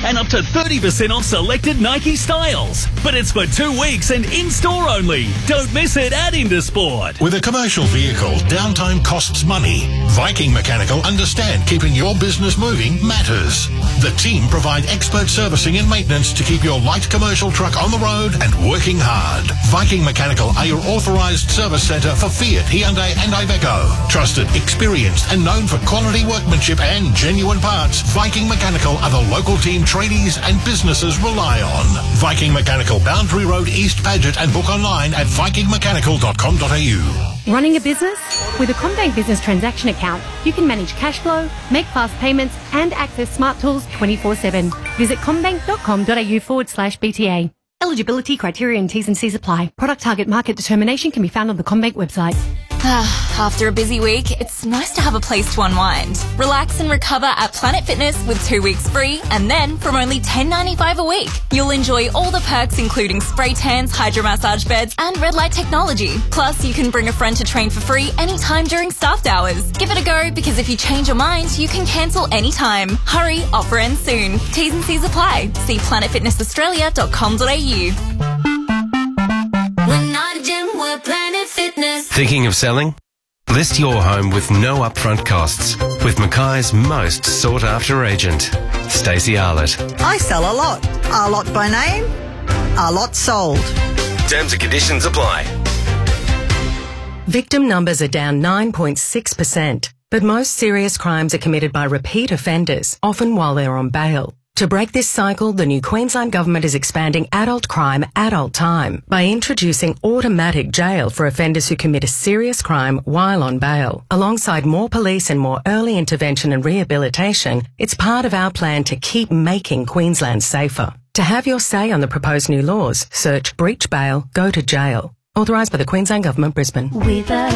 and up to 30% off selected Nike styles. But it's for 2 weeks and in-store only. Don't miss it at Intersport. With a commercial vehicle, downtime costs money. Viking Mechanical understand keeping your business moving matters. The team provide expert servicing and maintenance to keep your light commercial truck on the road and working hard. Viking Mechanical are your authorised service centre for Fiat, Hyundai and Iveco. Trusted, experienced and known for quality workmanship and genuine parts, Viking Mechanical are the local team tradies and businesses rely on. Viking Mechanical, Boundary Road, East Paget, and book online at vikingmechanical.com.au. Running a business? With a CommBank Business Transaction Account, you can manage cash flow, make fast payments and access smart tools 24/7. Visit commbank.com.au/BTA. Eligibility criteria and T's and C's apply. Product target market determination can be found on the CommBank website. After a busy week, it's nice to have a place to unwind. Relax and recover at Planet Fitness with 2 weeks free, and then from only $10.95 a week. You'll enjoy all the perks including spray tans, hydromassage beds and red light technology. Plus, you can bring a friend to train for free anytime during staffed hours. Give it a go, because if you change your mind, you can cancel anytime. Hurry, offer ends soon. T's and C's apply. See planetfitnessaustralia.com.au. We're not a gym, we're Planet Fitness. Thinking of selling? List your home with no upfront costs with Mackay's most sought-after agent, Stacey Arlett. I sell a lot. A lot by name, a lot sold. Terms and conditions apply. Victim numbers are down 9.6%, but most serious crimes are committed by repeat offenders, often while they're on bail. To break this cycle, the new Queensland Government is expanding adult crime, adult time by introducing automatic jail for offenders who commit a serious crime while on bail. Alongside more police and more early intervention and rehabilitation, it's part of our plan to keep making Queensland safer. To have your say on the proposed new laws, search breach bail, go to jail. Authorised by the Queensland Government, Brisbane.